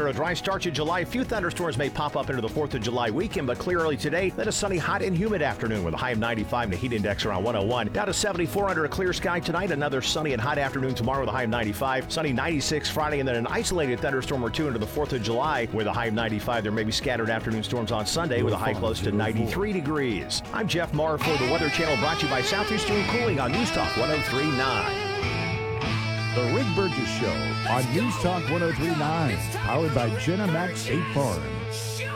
a dry start to July. A few thunderstorms may pop up into the 4th of July weekend, but clear early today. Then a sunny, hot, and humid afternoon with a high of 95 and a heat index around 101. Down to 74 under a clear sky tonight. Another sunny and hot afternoon tomorrow with a high of 95. Sunny 96 Friday, and then an isolated thunderstorm or two into the 4th of July with a high of 95. There may be scattered afternoon storms on Sunday with a high close to 93 degrees. I'm Jeff Marr for the Weather Channel, brought to you by Southeastern Cooling on News Talk 103.9. The Rick Burgess Show on News Talk 103.9, powered by Jenna Max State Farm.